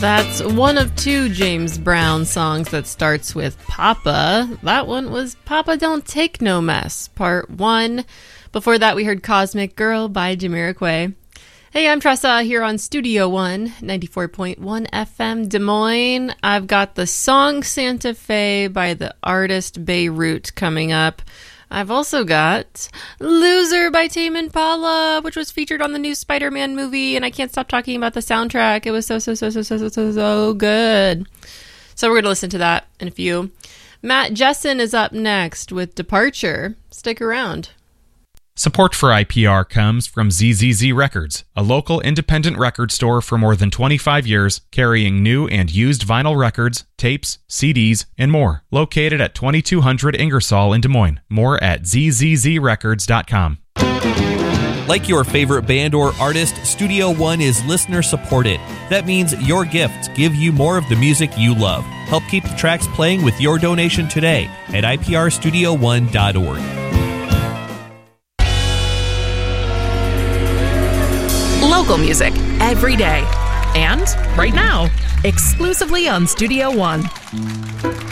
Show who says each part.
Speaker 1: That's one of two James Brown songs that starts with Papa. That one was Papa Don't Take No Mess, Part 1. Before that, we heard Cosmic Girl by Jamiroquai. Hey, I'm Tressa here on Studio One, 94.1 FM Des Moines. I've got the song Santa Fe by the artist Beirut coming up. I've also got Loser by Tame Impala, which was featured on the new Spider-Man movie, and I can't stop talking about the soundtrack. It was so good. So we're going to listen to that in a few. Matt Jessen is up next with Departure. Stick around.
Speaker 2: Support for IPR comes from ZZZ Records, a local independent record store for more than 25 years, carrying new and used vinyl records, tapes, CDs, and more. Located at 2200 Ingersoll in Des Moines. More at zzzrecords.com.
Speaker 3: Like your favorite band or artist, Studio One is listener supported. That means your gifts give you more of the music you love. Help keep the tracks playing with your donation today at iprstudio1.org.
Speaker 4: Local music every day and right now, exclusively on Studio One.